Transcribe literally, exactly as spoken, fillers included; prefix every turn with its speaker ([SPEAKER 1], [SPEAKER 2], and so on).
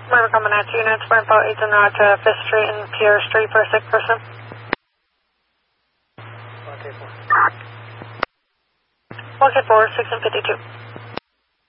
[SPEAKER 1] We're coming at you. Units, we're about eight and out to fifth Street and Pierre Street for a sick person. one K four, six and fifty-two.